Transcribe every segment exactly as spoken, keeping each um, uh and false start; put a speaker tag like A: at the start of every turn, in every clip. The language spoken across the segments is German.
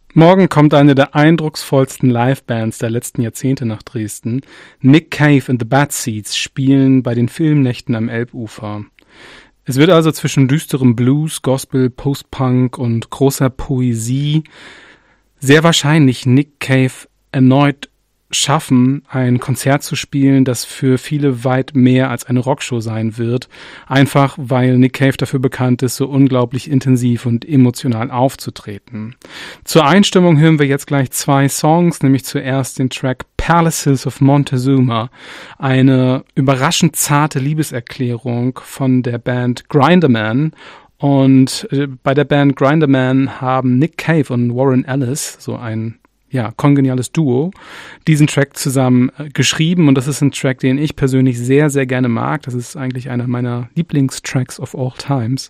A: Morgen kommt eine der eindrucksvollsten Livebands der letzten Jahrzehnte nach Dresden. Nick Cave and the Bad Seeds spielen bei den Filmnächten am Elbufer. Es wird also zwischen düsterem Blues, Gospel, Post-Punk und großer Poesie sehr wahrscheinlich Nick Cave erneut schaffen, ein Konzert zu spielen, das für viele weit mehr als eine Rockshow sein wird, einfach weil Nick Cave dafür bekannt ist, so unglaublich intensiv und emotional aufzutreten. Zur Einstimmung hören wir jetzt gleich zwei Songs, nämlich zuerst den Track Palaces of Montezuma, eine überraschend zarte Liebeserklärung von der Band Grinderman. Und äh, bei der Band Grinderman haben Nick Cave und Warren Ellis, so ein ja, kongeniales Duo, diesen Track zusammen äh, geschrieben, und das ist ein Track, den ich persönlich sehr, sehr gerne mag. Das ist eigentlich einer meiner Lieblingstracks of all times.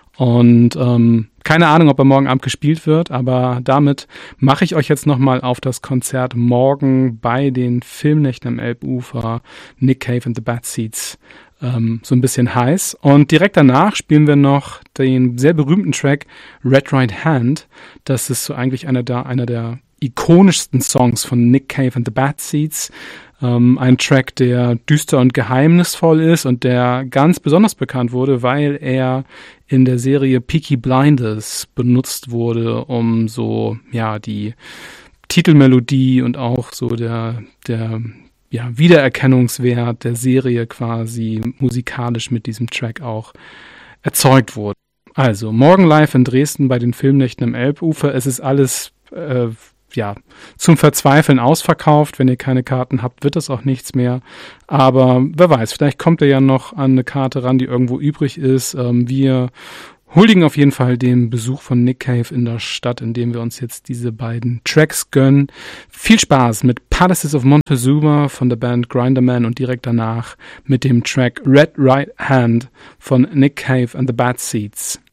A: Und ähm, keine Ahnung, ob er morgen Abend gespielt wird, aber damit mache ich euch jetzt nochmal auf das Konzert morgen bei den Filmnächten am Elbufer, Nick Cave and the Bad Seeds, ähm, so ein bisschen heiß. Und direkt danach spielen wir noch den sehr berühmten Track Red Right Hand. Das ist so eigentlich einer der, einer der ikonischsten Songs von Nick Cave and the Bad Seeds. Ähm, ein Track, der düster und geheimnisvoll ist und der ganz besonders bekannt wurde, weil er in der Serie Peaky Blinders benutzt wurde, um so, ja, die Titelmelodie und auch so der, der, ja, Wiedererkennungswert der Serie quasi musikalisch mit diesem Track auch erzeugt wurde. Also, morgen live in Dresden bei den Filmnächten am Elbufer. Es ist alles, äh, ja, zum Verzweifeln ausverkauft. Wenn ihr keine Karten habt, wird das auch nichts mehr. Aber wer weiß, vielleicht kommt ihr ja noch an eine Karte ran, die irgendwo übrig ist. Ähm, wir huldigen auf jeden Fall den Besuch von Nick Cave in der Stadt, indem wir uns jetzt diese beiden Tracks gönnen. Viel Spaß mit Palaces of Montezuma von der Band Grinderman und direkt danach mit dem Track Red Right Hand von Nick Cave and the Bad Seeds.